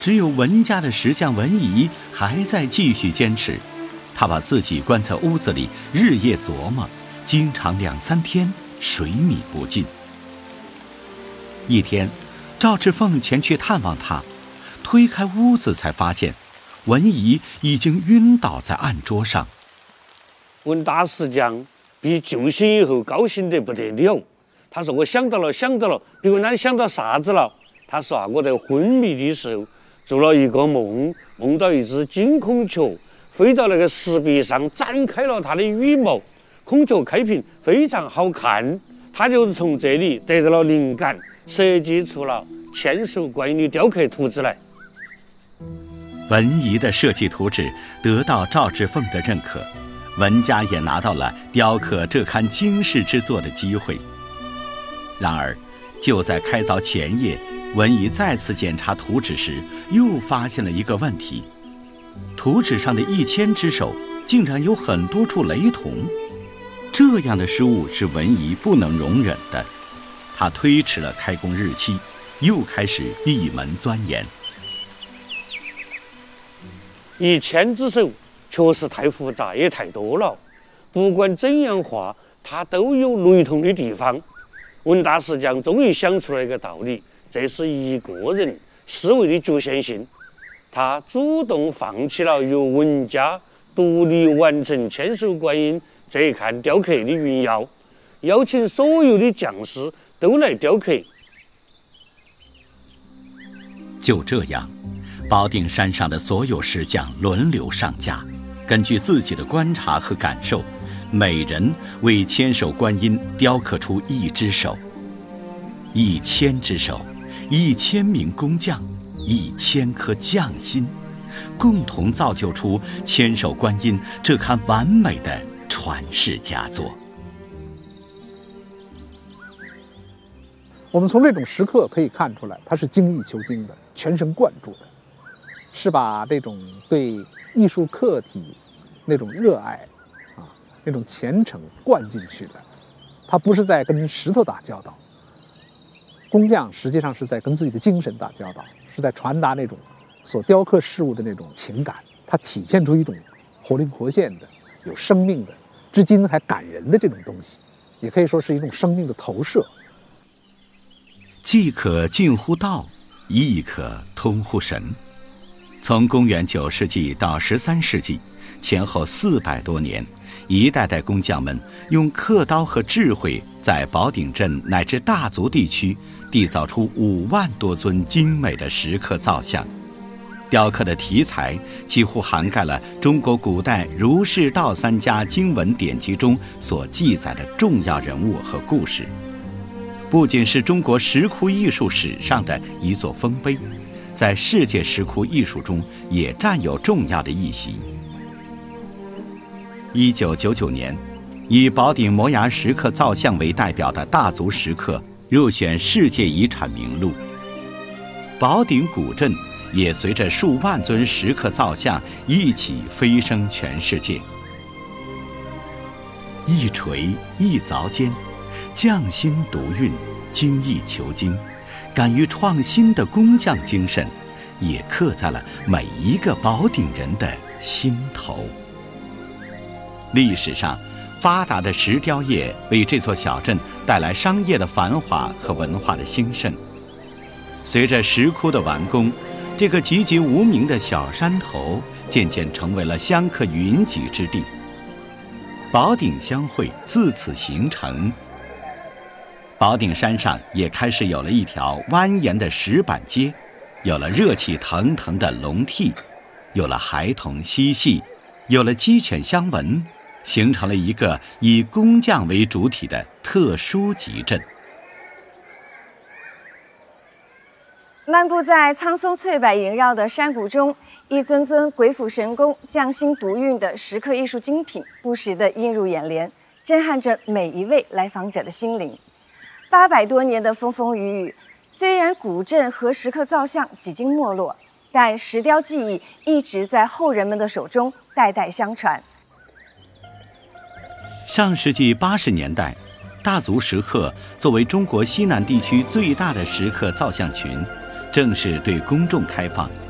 只有文家的石匠文夷还在继续坚持，他把自己关在屋子里，日夜琢磨，经常2、3天水米不进。一天，赵志凤前去探望他，推开屋子才发现文夷已经晕倒在案桌上。 文大石匠比救醒以后高兴得不得了，他说：“我想到了，别问他想到啥子了。”他说：“我在昏迷的时候做了一个梦，梦到一只金孔雀飞到那个石壁上，展开了它的羽毛，孔雀开屏非常好看。他就从这里得到了灵感，设计出了千手观音的雕刻图纸来。” 文夷的设计图纸得到赵志凤的认可，文家也拿到了雕刻这刊惊世之作的机会。然而，就在开凿前夜，文夷再次检查图纸时，又发现了一个问题：图纸上的1000只手竟然有很多处雷同。这样的失误是文夷不能容忍的，他推迟了开工日期，又开始闭门钻研。 1000只手确实太复杂，也太多了。不管怎样画，它都有雷同的地方。文大石匠终于想出了一个道理，这是一个人思维的局限性。他主动放弃了由文家独立完成千手观音这一刊雕刻的云要，邀请所有的匠师都来雕刻。 就这样，保定山上的所有石匠轮流上架，根据自己的观察和感受，每人为千手观音雕刻出1只手。1000只手，1000名工匠，1000颗匠心，共同造就出千手观音这刊完美的传世佳作。 我们从这种石刻可以看出来，他是精益求精的，全神贯注的，是把这种对艺术课题那种热爱那种虔诚灌进去的。他不是在跟石头打交道，工匠实际上是在跟自己的精神打交道，是在传达那种所雕刻事物的那种情感。它体现出一种活灵活现的、有生命的、至今还感人的这种东西，也可以说是一种生命的投射。 既可近乎道，亦可通乎神。从公元9世纪到13世纪，前后400多年，一代代工匠们用刻刀和智慧，在保定镇乃至大足地区缔造出5万多尊精美的石刻造像。雕刻的题材几乎涵盖了中国古代儒释道3家经文典籍中所记载的重要人物和故事，不仅是中国石窟艺术史上的一座丰碑，在世界石窟艺术中也占有重要的一席。1999年，以保定摩崖石刻造像为代表的大足石刻入选世界遗产名录。保定古镇也随着数万尊石刻造像一起飞升全世界。一锤一凿间，匠心独运，精益求精，敢于创新的工匠精神，也刻在了每一个保定人的心头。历史上，发达的石雕业为这座小镇带来商业的繁华和文化的兴盛。随着石窟的完工，这个籍籍无名的小山头渐渐成为了香客云集之地。保定相会自此形成，保定山上也开始有了一条蜿蜒的石板街，有了热气腾腾的龙屉，有了孩童嬉戏，有了鸡犬相闻，形成了一个以工匠为主体的特殊集镇。 漫步在苍松翠柏萦绕的山谷中，一尊尊鬼斧神工、匠心独运的石刻艺术精品不时地映入眼帘，震撼着每一位来访者的心灵。800多年的风风雨雨，虽然古镇和石刻造像几经没落，但石雕技艺一直在后人们的手中代代相传。 上世纪80年代，大足石刻作为中国西南地区最大的石刻造像群，正式对公众开放。